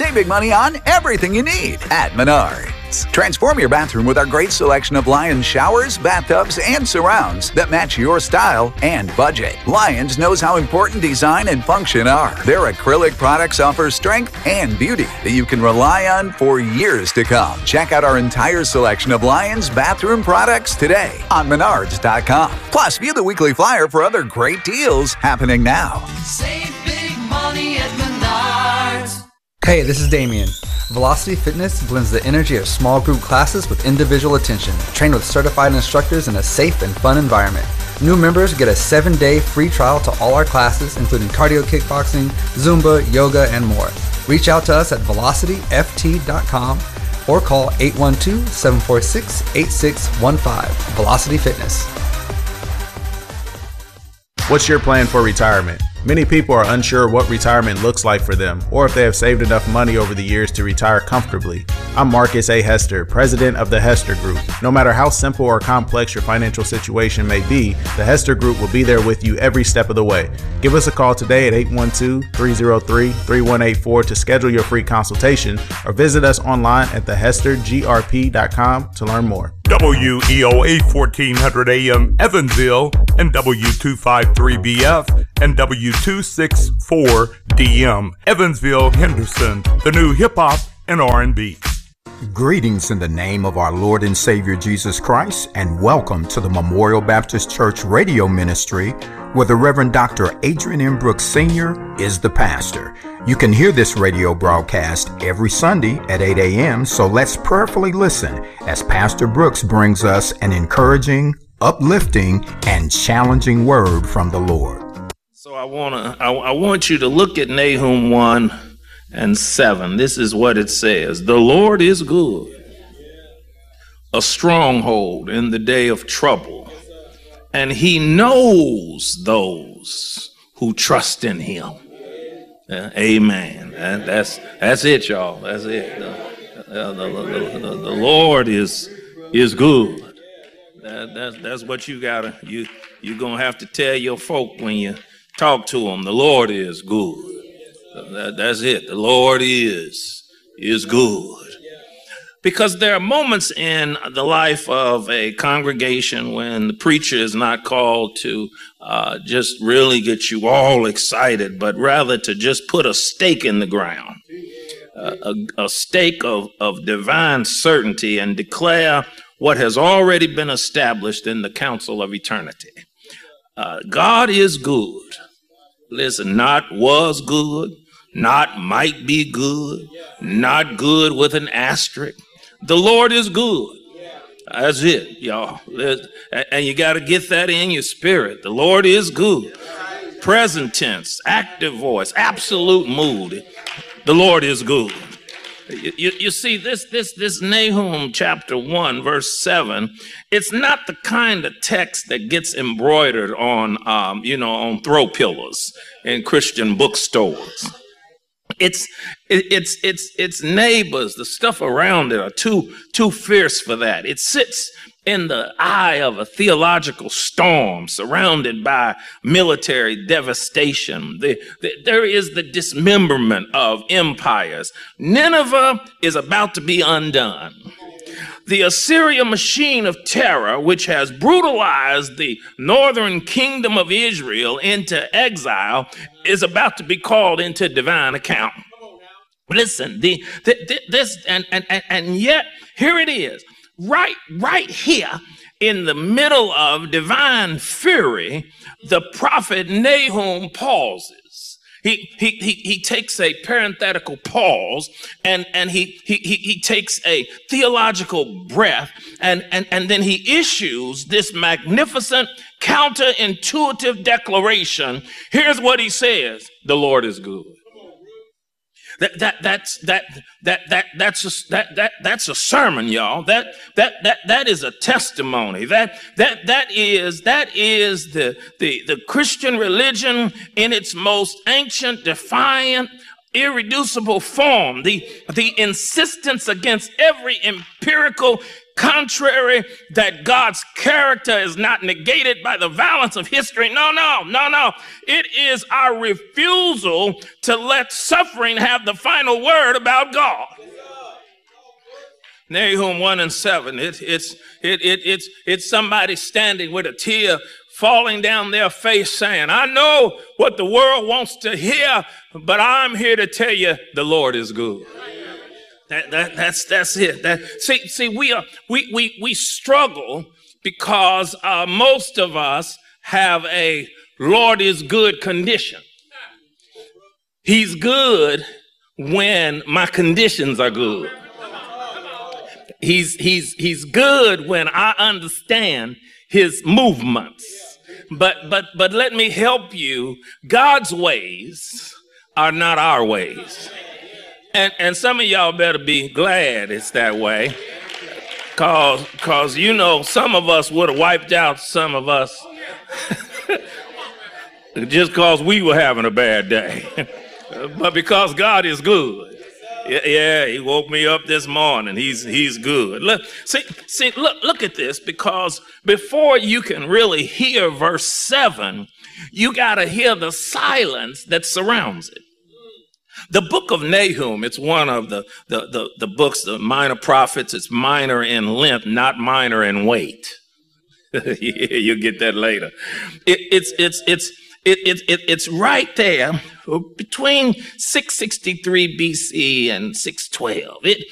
Save big money on everything you need at Menards. Transform your bathroom with our great selection of Lions showers, bathtubs, and surrounds that match your style and budget. Lions knows how important design and function are. Their acrylic products offer strength and beauty that you can rely on for years to come. Check out our entire selection of Lions bathroom products today on Menards.com. Plus, view the weekly flyer for other great deals happening now. Save big money at Menards. Hey, this is Damien. Velocity Fitness blends the energy of small group classes with individual attention, trained with certified instructors in a safe and fun environment. New members get a 7-day free trial to all our classes, including cardio kickboxing, Zumba, yoga, and more. Reach out to us at velocityft.com or call 812-746-8615. Velocity Fitness. What's your plan for retirement? Many people are unsure what retirement looks like for them, or if they have saved enough money over the years to retire comfortably. I'm Marcus A. Hester, president of the Hester Group. No matter how simple or complex your financial situation may be, the Hester Group will be there with you every step of the way. Give us a call today at 812-303-3184 to schedule your free consultation, or visit us online at thehestergrp.com to learn more. WEOA 1400 AM Evansville and W253BF and W264DM Evansville Henderson, the new hip-hop and R&B. Greetings in the name of our Lord and Savior Jesus Christ, and welcome to the Memorial Baptist Church radio ministry, where the Reverend Dr. Adrian M. Brooks Sr. is the pastor. You can hear this radio broadcast every Sunday at 8 a.m., so let's prayerfully listen as Pastor Brooks brings us an encouraging, uplifting, and challenging word from the Lord. So I want you to look at Nahum 1:7. This is what it says. The Lord is good, a stronghold in the day of trouble, and he knows those who trust in him. Amen. That's it, y'all. That's it. The Lord is good. That's what you gotta. You're gonna have to tell your folk when you talk to them. The Lord is good. That's it. The Lord is good. Because there are moments in the life of a congregation when the preacher is not called to just really get you all excited, but rather to just put a stake in the ground, a stake of divine certainty, and declare what has already been established in the council of eternity. God is good. Listen, not was good, not might be good, not good with an asterisk. The Lord is good. That's it, y'all. And you got to get that in your spirit. The Lord is good. Present tense, active voice, absolute mood. The Lord is good. You see, this Nahum chapter 1, verse 7, it's not the kind of text that gets embroidered on, on throw pillows in Christian bookstores. Its neighbors, the stuff around it, are too fierce for that. It sits in the eye of a theological storm, surrounded by military devastation. There is the dismemberment of empires. Nineveh is about to be undone. The Assyrian machine of terror, which has brutalized the northern kingdom of Israel into exile, is about to be called into divine account. Listen, and yet here it is, right here in the middle of divine fury, the prophet Nahum pauses. He takes a parenthetical pause and he takes a theological breath and then he issues this magnificent counterintuitive declaration. Here's what he says: the Lord is good. That's a sermon, y'all. That is a testimony. That is the Christian religion in its most ancient, defiant, irreducible form. The insistence against every empirical contrary that God's character is not negated by the violence of history. No. It is our refusal to let suffering have the final word about God. Nahum 1:7. It's somebody standing with a tear falling down their face saying, I know what the world wants to hear, but I'm here to tell you the Lord is good. That's it. We struggle because most of us have a Lord is good condition. He's good when my conditions are good. He's good when I understand his movements. But let me help you. God's ways are not our ways. And some of y'all better be glad it's that way. Cause you know, some of us would have wiped out some of us just cause we were having a bad day. But because God is good. Yeah, he woke me up this morning. He's good. Look at this, because before you can really hear verse 7, you got to hear the silence that surrounds it. The book of Nahum, it's one of the books, the minor prophets. It's minor in length, not minor in weight. You'll get that later. It's right there between 663 BC and 612.